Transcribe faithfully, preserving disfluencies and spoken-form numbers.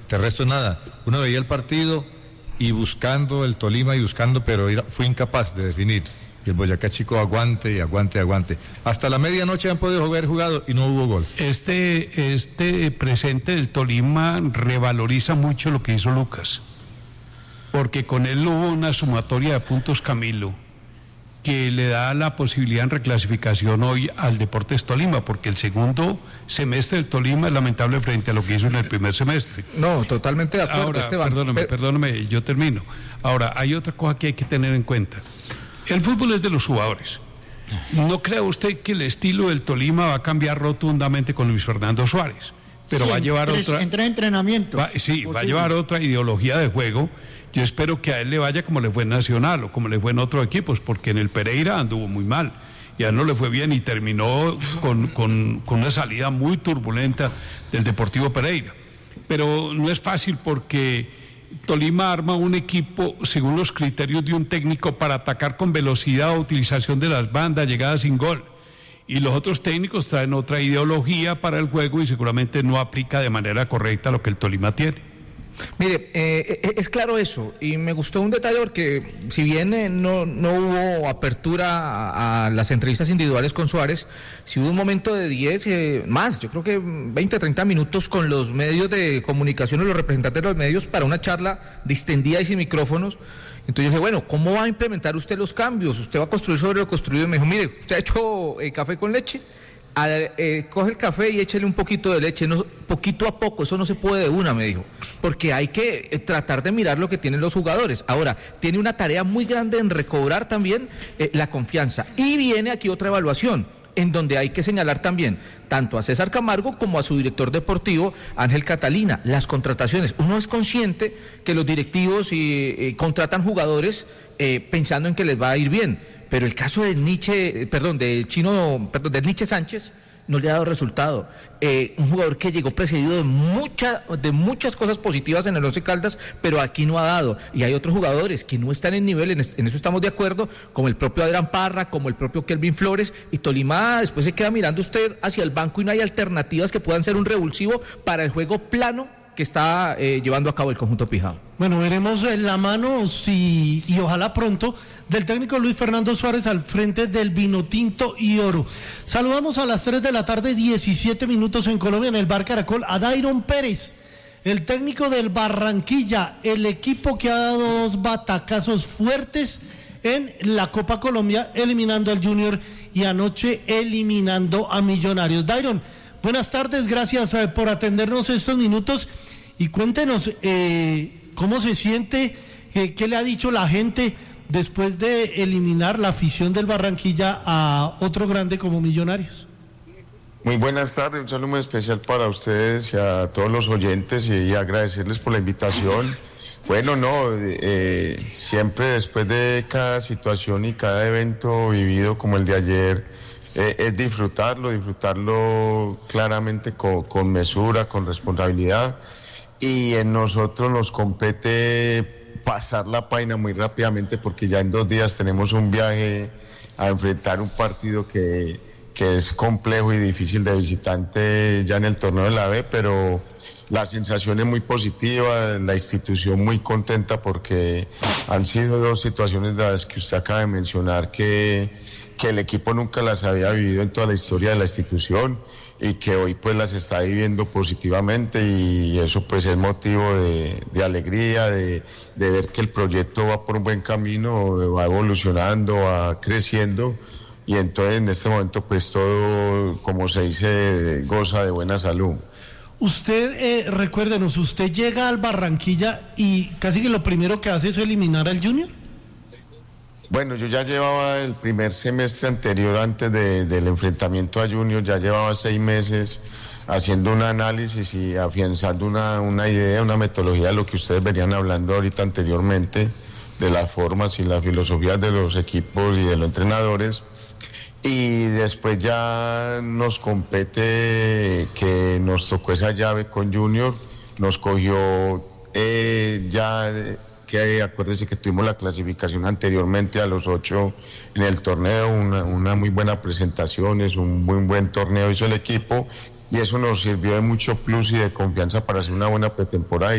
De resto nada, uno veía el partido y buscando el Tolima y buscando, pero fue incapaz de definir. Y el Boyacá Chico aguante y aguante y aguante. Hasta la medianoche han podido haber jugado y no hubo gol. Este, este presente del Tolima revaloriza mucho lo que hizo Lucas, porque con él hubo una sumatoria de puntos, Camilo, que le da la posibilidad en reclasificación hoy al Deportes Tolima, porque el segundo semestre del Tolima es lamentable frente a lo que hizo en el primer semestre. No, totalmente de acuerdo, Ahora, Esteban. perdóname, Pero... perdóname, yo termino. Ahora, hay otra cosa que hay que tener en cuenta. El fútbol es de los jugadores. ¿No cree usted que el estilo del Tolima va a cambiar rotundamente con Luis Fernando Suárez? Pero sí, va a llevar tres, otra... En tres entrenamientos. Va, sí, va a llevar otra ideología de juego. Yo espero que a él le vaya como le fue en Nacional o como le fue en otros equipos, porque en el Pereira anduvo muy mal y a él no le fue bien y terminó con, con, con una salida muy turbulenta del Deportivo Pereira. Pero no es fácil porque Tolima arma un equipo según los criterios de un técnico para atacar con velocidad, utilización de las bandas, llegada sin gol. Y los otros técnicos traen otra ideología para el juego y seguramente no aplica de manera correcta lo que el Tolima tiene. Mire, eh, es claro eso, y me gustó un detalle porque si bien eh, no, no hubo apertura a, a las entrevistas individuales con Suárez, sí hubo un momento de diez, eh, más, yo creo que veinte, treinta minutos con los medios de comunicación o los representantes de los medios para una charla distendida y sin micrófonos. Entonces yo dije, bueno, ¿cómo va a implementar usted los cambios? ¿Usted va a construir sobre lo construido? Y me dijo, mire, ¿usted ha hecho eh, café con leche? A, eh, coge el café y échale un poquito de leche, no, poquito a poco, eso no se puede de una, me dijo, porque hay que eh, tratar de mirar lo que tienen los jugadores. Ahora, tiene una tarea muy grande en recobrar también eh, la confianza. Y viene aquí otra evaluación, en donde hay que señalar también tanto a César Camargo como a su director deportivo, Ángel Catalina, las contrataciones. Uno es consciente que los directivos eh, eh, contratan jugadores eh, pensando en que les va a ir bien, pero el caso de Nietzsche, perdón, del chino, perdón, de Nietzsche Sánchez no le ha dado resultado. Eh, un jugador que llegó precedido de mucha, de muchas cosas positivas en el Once Caldas, pero aquí no ha dado. Y hay otros jugadores que no están en nivel, en, en eso estamos de acuerdo, como el propio Adrián Parra, como el propio Kelvin Flores, y Tolima después se queda mirando usted hacia el banco y no hay alternativas que puedan ser un revulsivo para el juego plano que está eh, llevando a cabo el conjunto Pijao. Bueno, veremos en la mano si, y ojalá pronto, del técnico Luis Fernando Suárez al frente del Vinotinto y Oro. Saludamos a las tres de la tarde, diecisiete minutos en Colombia, en el Bar Caracol, a Dairon Pérez, el técnico del Barranquilla, el equipo que ha dado dos batacazos fuertes en la Copa Colombia, eliminando al Junior y anoche eliminando a Millonarios. Dairon, buenas tardes, gracias eh, por atendernos estos minutos y cuéntenos eh, cómo se siente, eh, qué le ha dicho la gente después de eliminar la afición del Barranquilla a otro grande como Millonarios. Muy buenas tardes, un saludo muy especial para ustedes y a todos los oyentes y, y agradecerles por la invitación. Bueno, no, eh, siempre después de cada situación y cada evento vivido como el de ayer, eh, es disfrutarlo, disfrutarlo claramente con, con mesura, con responsabilidad, y en nosotros nos compete pasar la página muy rápidamente porque ya en dos días tenemos un viaje a enfrentar un partido que, que es complejo y difícil de visitante ya en el torneo de la B, pero la sensación es muy positiva, la institución muy contenta porque han sido dos situaciones de las que usted acaba de mencionar que, que el equipo nunca las había vivido en toda la historia de la institución y que hoy pues las está viviendo positivamente, y eso pues es motivo de, de alegría, de, de ver que el proyecto va por un buen camino, va evolucionando, va creciendo, y entonces en este momento pues todo, como se dice, goza de buena salud. Usted, eh, recuérdenos, usted llega al Barranquilla y casi que lo primero que hace es eliminar al Junior. Bueno, yo ya llevaba el primer semestre anterior, antes de, del enfrentamiento a Junior, ya llevaba seis meses haciendo un análisis y afianzando una, una idea, una metodología de lo que ustedes venían hablando ahorita anteriormente, de las formas y las filosofías de los equipos y de los entrenadores. Y después ya nos compete que nos tocó esa llave con Junior, nos cogió eh, ya... que acuérdese que tuvimos la clasificación anteriormente a los ocho en el torneo, una, una muy buena presentación, es un muy buen torneo hizo el equipo, y eso nos sirvió de mucho plus y de confianza para hacer una buena pretemporada.